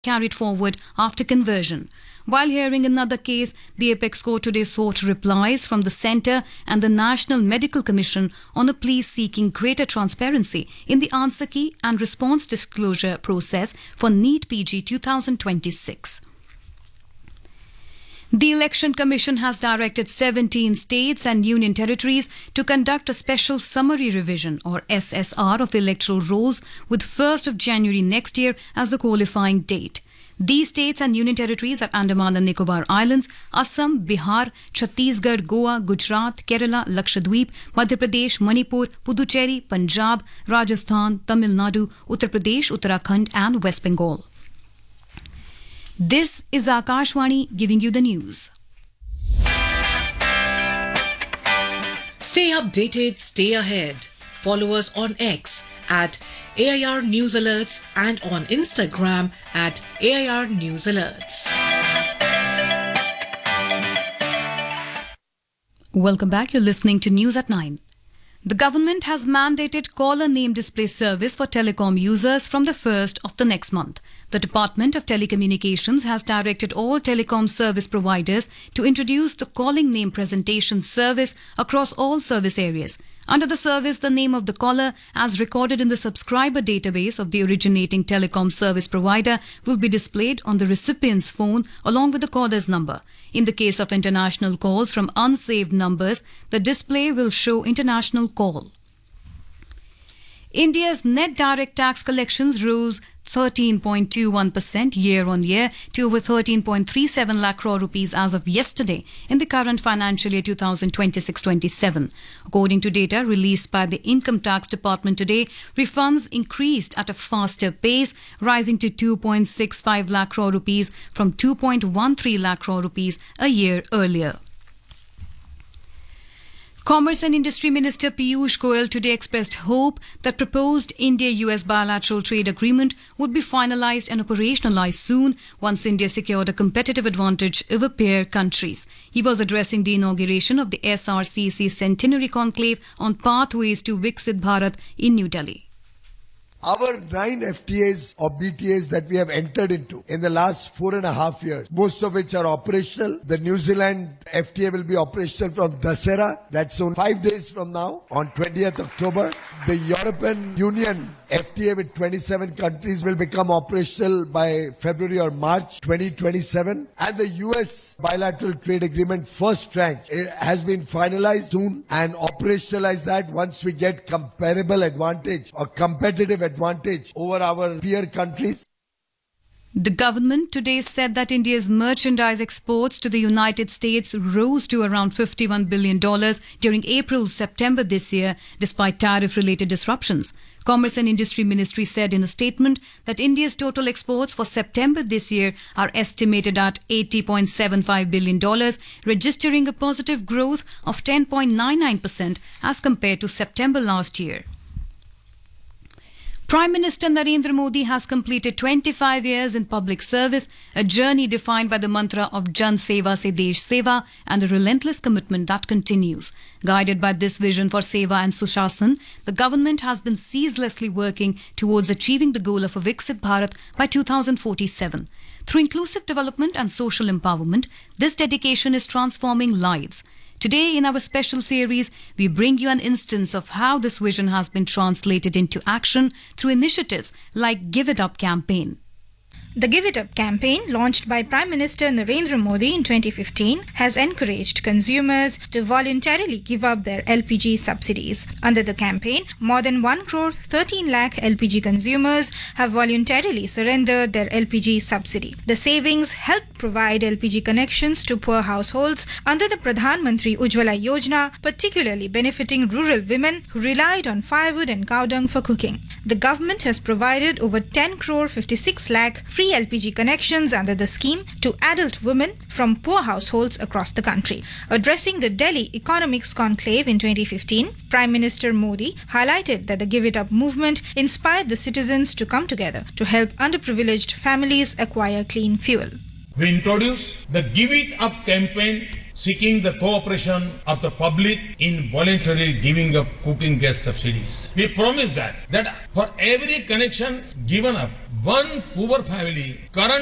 carried forward after conversion. While hearing another case, the Apex Court today sought replies from the Centre and the National Medical Commission on a plea seeking greater transparency in the answer key and response disclosure process for NEET PG 2026. The Election Commission has directed 17 states and union territories to conduct a special summary revision or SSR of the electoral rolls with 1st of January next year as the qualifying date. These states and union territories are Andaman and Nicobar Islands, Assam, Bihar, Chhattisgarh, Goa, Gujarat, Kerala, Lakshadweep, Madhya Pradesh, Manipur, Puducherry, Punjab, Rajasthan, Tamil Nadu, Uttar Pradesh, Uttarakhand and West Bengal. This is Akashwani giving you the news. Stay updated, stay ahead. Follow us on X at AIR News Alerts and on Instagram at AIR News Alerts. Welcome back. You're listening to News at 9. The government has mandated caller name display service for telecom users from the 1st of the next month. The Department of Telecommunications has directed all telecom service providers to introduce the calling name presentation service across all service areas. Under the service, the name of the caller, as recorded in the subscriber database of the originating telecom service provider, will be displayed on the recipient's phone along with the caller's number. In the case of international calls from unsaved numbers, the display will show international call. India's net direct tax collections rose 13.21% year-on-year to over 13.37 lakh crore rupees as of yesterday in the current financial year 2026-27. According to data released by the Income Tax Department today, refunds increased at a faster pace, rising to 2.65 lakh crore rupees from 2.13 lakh crore rupees a year earlier. Commerce and Industry Minister Piyush Goyal today expressed hope that proposed India-US bilateral trade agreement would be finalized and operationalized soon once India secured a competitive advantage over peer countries. He was addressing the inauguration of the SRCC Centenary Conclave on Pathways to Viksit Bharat in New Delhi. Our 9 FTAs or BTAs that we have entered into in the last 4.5 years, most of which are operational. The New Zealand FTA will be operational from Dussehra, that's on 5 days from now, on 20th October. The European Union FTA with 27 countries will become operational by February or March 2027. And the US bilateral trade agreement first tranche has been finalized soon and operationalize that once we get comparable advantage or competitive advantage over our peer countries. The government today said that India's merchandise exports to the United States rose to around $51 billion during April-September this year, despite tariff-related disruptions. Commerce and Industry Ministry said in a statement that India's total exports for September this year are estimated at $80.75 billion, registering a positive growth of 10.99% as compared to September last year. Prime Minister Narendra Modi has completed 25 years in public service, a journey defined by the mantra of Jan Seva Se Desh Seva and a relentless commitment that continues. Guided by this vision for Seva and Sushasana, the government has been ceaselessly working towards achieving the goal of a Viksit Bharat by 2047. Through inclusive development and social empowerment, this dedication is transforming lives. Today, in our special series, we bring you an instance of how this vision has been translated into action through initiatives like Give It Up campaign. The Give It Up campaign, launched by Prime Minister Narendra Modi in 2015, has encouraged consumers to voluntarily give up their LPG subsidies. Under the campaign, more than 1 crore 13 lakh LPG consumers have voluntarily surrendered their LPG subsidy. The savings help provide LPG connections to poor households under the Pradhan Mantri Ujjwala Yojana, particularly benefiting rural women who relied on firewood and cow dung for cooking. The government has provided over 10 crore 56 lakh free LPG connections under the scheme to adult women from poor households across the country. Addressing the Delhi Economics Conclave in 2015, Prime Minister Modi highlighted that the Give It Up movement inspired the citizens to come together to help underprivileged families acquire clean fuel. We introduced the Give It Up campaign, seeking the cooperation of the public in voluntarily giving up cooking gas subsidies. We promised that for every connection given up, one poor family current